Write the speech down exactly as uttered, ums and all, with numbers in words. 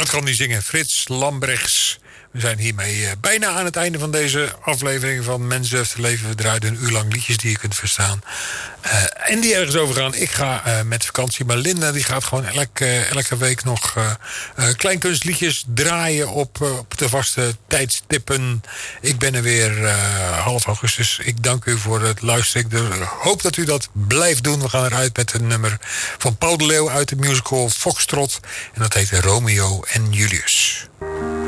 kan niet zingen. Frits Lambrechts. We zijn hiermee uh, bijna aan het einde van deze aflevering van Mensen heeft het leven. We draaien een uur lang liedjes die je kunt verstaan. Uh, en die ergens over gaan. Ik ga uh, met vakantie. Maar Linda die gaat gewoon elke, uh, elke week nog uh, uh, kleinkunstliedjes draaien op, uh, op de vaste tijdstippen. Ik ben er weer uh, half augustus. Ik dank u voor het luisteren. Ik hoop dat u dat blijft doen. We gaan eruit met een nummer van Paul de Leeuw uit de musical Foxtrot. En dat heet Romeo en Julius.